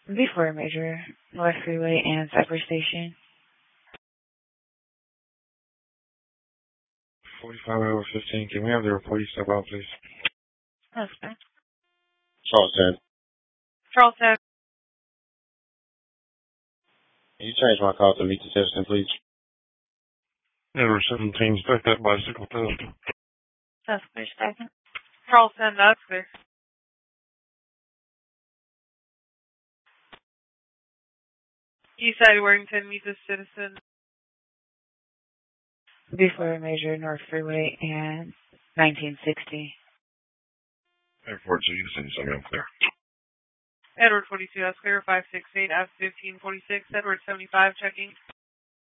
Before Major, North Freeway and Cypress Station. 45/15. Can we have the reportee step out, please? That's fine. Charles 10. Charles 10. Can you change my call to meet the citizen, please? Edward 17, expect that bicycle theft. That's clear, second. Charles 10, that's clear. Eastside Warrington, meet the citizen. Before Major, North Freeway and 1960. Airport, so you can send something up there. Edward 42, that's clear. 568 F 1546. Edward 75, checking.